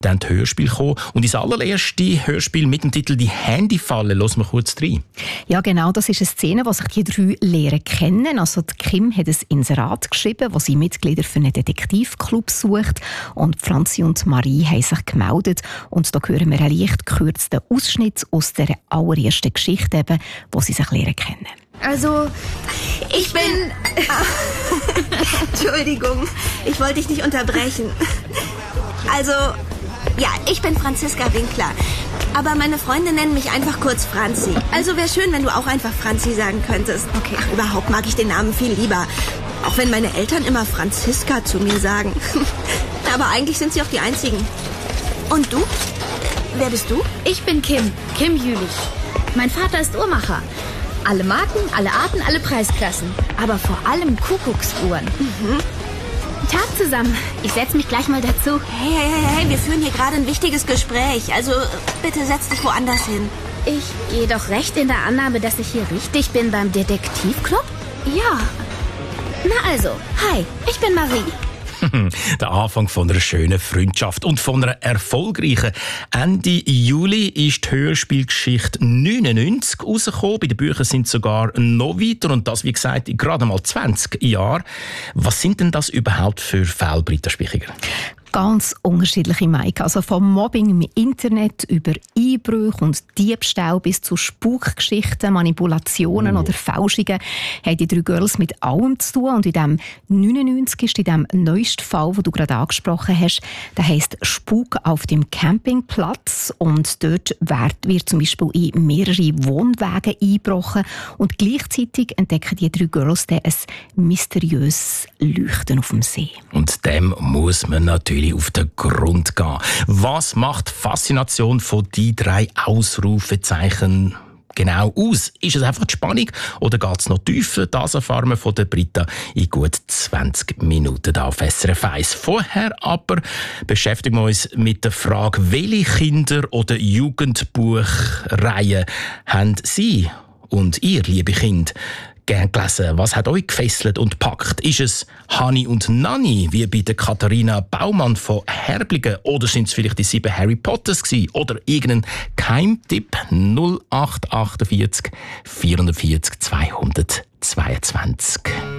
dann die Hörspiele gekommen. Und das allererste Hörspiel mit dem Titel «Die Handyfalle» hören wir kurz rein. Ja, genau, das ist eine Szene, wo sich die drei lernen kennen. Also die Kim hat ein Inserat geschrieben, wo sie Mitglieder für einen Detektivclub sucht. Und Franzi und Marie haben sich gemeldet. Und da hören wir einen leicht gekürzten Ausschnitt aus der allerersten Geschichte, eben, wo sie sich lernen kennen. Also, ich bin... Entschuldigung, ich wollte dich nicht unterbrechen. Also, ja, ich bin Franziska Winkler. Aber meine Freunde nennen mich einfach kurz Franzi. Also wäre schön, wenn du auch einfach Franzi sagen könntest. Okay. Ach, überhaupt mag ich den Namen viel lieber. Auch wenn meine Eltern immer Franziska zu mir sagen. Aber eigentlich sind sie auch die Einzigen. Und du? Wer bist du? Ich bin Kim Jülich. Mein Vater ist Uhrmacher. Alle Marken, alle Arten, alle Preisklassen. Aber vor allem Kuckucksuhren. Tag zusammen. Ich setze mich gleich mal dazu. Hey, wir führen hier gerade ein wichtiges Gespräch. Also bitte setz dich woanders hin. Ich gehe doch recht in der Annahme, dass ich hier richtig bin beim Detektivclub? Ja. Na also, hi, ich bin Marie. Der Anfang von einer schönen Freundschaft und von einer erfolgreichen. Ende Juli ist die Hörspielgeschichte 99 rausgekommen. Bei den Büchern sind es sogar noch weiter und das, wie gesagt, in gerade mal 20 Jahren. Was sind denn das überhaupt für Fälle, Britta Spichiger? Ganz unterschiedliche Mike. Also vom Mobbing im Internet über Einbrüche und Diebstahl bis zu Spukgeschichten, Manipulationen oder Fälschungen haben die drei Girls mit allem zu tun. Und in dem 99 ist in dem neuesten Fall, den du gerade angesprochen hast, der heisst «Spuk auf dem Campingplatz». Und dort wird zum Beispiel in mehrere Wohnwagen eingebrochen. Und gleichzeitig entdecken die drei Girls dann ein mysteriöses Leuchten auf dem See. Und dem muss man natürlich auf den Grund gehen. Was macht die Faszination von die drei Ausrufezeichen genau aus? Ist es einfach die Spannung oder geht es noch tiefer? Das erfahren wir von der Britta in gut 20 Minuten auf SRF 1. Vorher aber beschäftigen wir uns mit der Frage, welche Kinder- oder Jugendbuchreihen haben Sie und ihr, liebe Kinder, gern gelesen? Was hat euch gefesselt und gepackt? Ist es Hani und Nanni, wie bei der Katharina Baumann von Herblingen? Oder sind es vielleicht die 7 Harry Potters gewesen? Oder irgendein Keimtipp? 0848 440 222.